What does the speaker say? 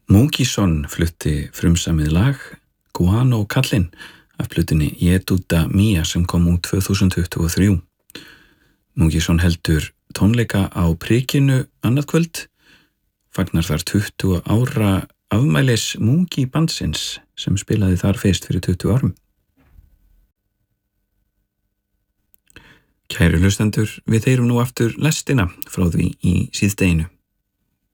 Múkisson flutti frumsamið lag Guano kallinn af plötunni Jedúta Mía sem kom út 2023. Múkisson heldur tónleika á Prikinu annað kvöld, fagnar þar 20 ára afmælis Múki bandsins sem spilaði þar fyrst fyrir 20 árum. Kæru hlustendur, við heyrum nú aftur lestina frá því í síðdeginu.